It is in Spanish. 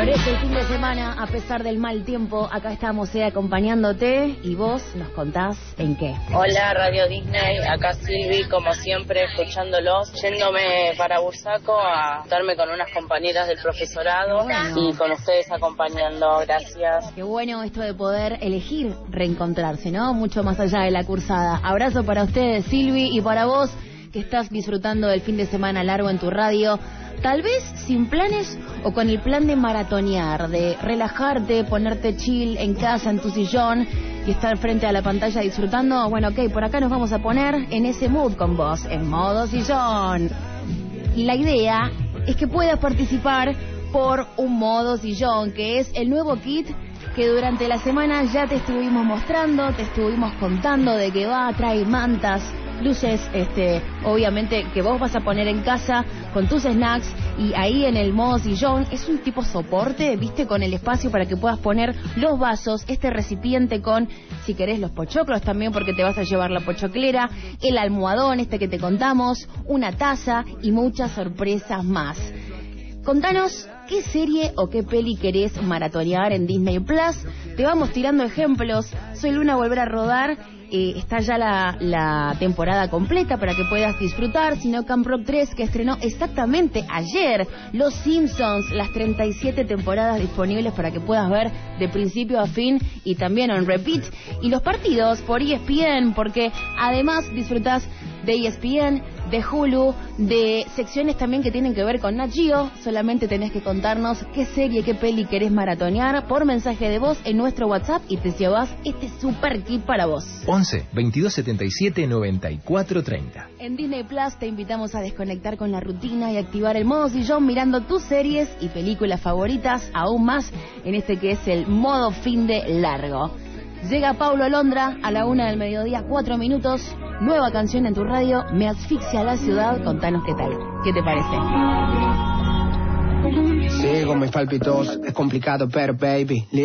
Aparece el fin de semana, a pesar del mal tiempo, acá estamos acompañándote y vos nos contás en qué. Hola Radio Disney, acá Silvi, como siempre, escuchándolos, yéndome para Bursaco a estarme con unas compañeras del profesorado y con ustedes acompañando, gracias. Qué bueno esto de poder elegir reencontrarse, ¿no? Mucho más allá de la cursada. Abrazo para ustedes, Silvi, y para vos que estás disfrutando del fin de semana largo en tu radio. Tal vez sin planes o con el plan de maratonear, de relajarte, ponerte chill en casa, en tu sillón y estar frente a la pantalla disfrutando. Bueno, ok, por acá nos vamos a poner en ese mood con vos, en modo sillón. La idea es que puedas participar por un modo sillón, que es el nuevo kit que durante la semana ya te estuvimos mostrando, te estuvimos contando de que va, trae mantas, luces, obviamente que vos vas a poner en casa con tus snacks, y ahí en el modo sillón es un tipo soporte, viste, con el espacio para que puedas poner los vasos, este recipiente con, si querés, los pochoclos también, porque te vas a llevar la pochoclera, el almohadón que te contamos, una taza y muchas sorpresas más. Contanos qué serie o qué peli querés maratonear en Disney Plus. Te vamos tirando ejemplos. Soy Luna, volver a rodar. Está ya la temporada completa para que puedas disfrutar. Sino Camp Rock 3, que estrenó exactamente ayer. Los Simpsons, las 37 temporadas disponibles para que puedas ver de principio a fin y también on repeat. Y los partidos por ESPN, porque además disfrutás de ESPN, de Hulu, de secciones también que tienen que ver con Nat Geo. Solamente tenés que contarnos qué serie, qué peli querés maratonear por mensaje de voz en nuestro WhatsApp y te llevas este super kit para vos. 11 22 77 94 30. En Disney Plus te invitamos a desconectar con la rutina y activar el modo sillón mirando tus series y películas favoritas, aún más en este que es el modo fin de largo. Llega Paulo Alondra a la 1 del mediodía, 4 minutos. Nueva canción en tu radio, Me asfixia la ciudad. Contanos qué tal, qué te parece. Sí, con mis palpitos es complicado, pero baby